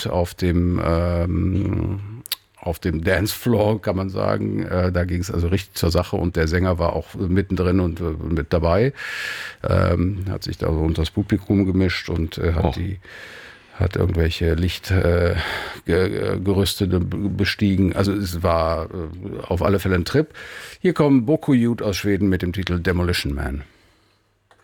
Abend auf dem Dancefloor, kann man sagen. Da ging es also richtig zur Sache und der Sänger war auch mittendrin und mit dabei. Hat sich da so unter das Publikum gemischt und hat irgendwelche Lichtgerüste bestiegen. Also es war auf alle Fälle ein Trip. Hier kommen Boku Youth aus Schweden mit dem Titel Demolition Man.